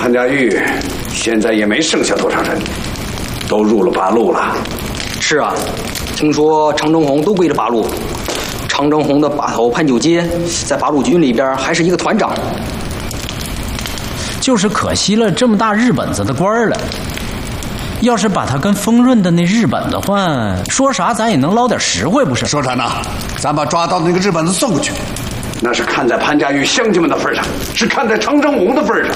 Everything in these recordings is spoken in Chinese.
潘家峪现在也没剩下多少人，都入了八路了。 是啊，听说常正红都归了八路。常正红的把头潘九阶在八路军里边还是一个团长。 就是可惜了这么大日本子的官儿了。要是把他跟丰润的那日本的换，说啥咱也能捞点实惠，不是？ 说传呐，咱把抓到的那个日本子送过去。 那是看在潘家峪乡亲们的份上，是看在常正红的份上。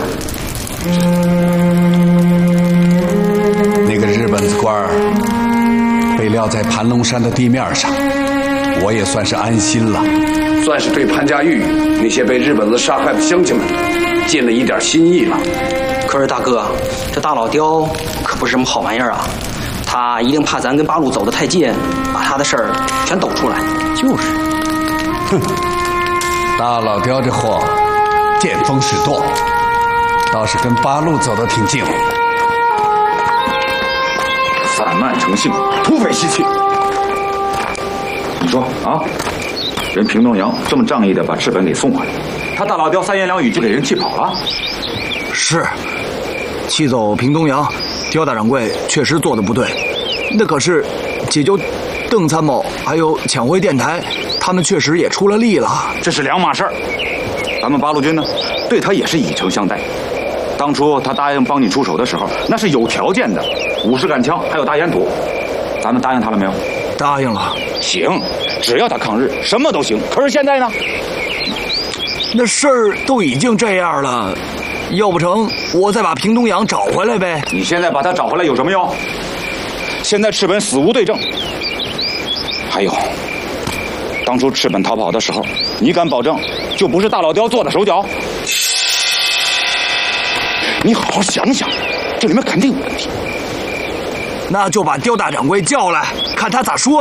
那个日本子官儿被撂在盘龙山的地面上，我也算是安心了， 算是对潘家峪那些被日本子杀害的乡亲们尽了一点心意了。 可是大哥，这大老刁可不是什么好玩意儿啊！他一定怕咱跟八路走得太近，把他的事儿全抖出来。 就是， 哼，大老刁这货见风使舵，倒是跟八路走得挺近。 散漫成性，土匪习气。你说啊，人平东阳这么仗义的把赤本给送回来，他大老刁三言两语就给人气跑了。 是，气走平东阳，刁大掌柜确实做得不对。那可是解救邓参谋还有抢回电台，他们确实也出了力了。 这是两码事儿。咱们八路军呢，对他也是以诚相待。当初他答应帮你出手的时候，那是有条件的，50杆枪还有大烟土，咱们答应他了没有？ 答应了。 行，只要他抗日，什么都行。可是现在呢？ 那事儿都已经这样了，要不成我再把平东阳找回来呗。 你现在把他找回来有什么用？现在赤本死无对证。还有，当初赤本逃跑的时候，你敢保证就不是大老刁做的手脚？你好好想想，这里面肯定有问题。 那就把刁大掌柜叫来，看他咋说。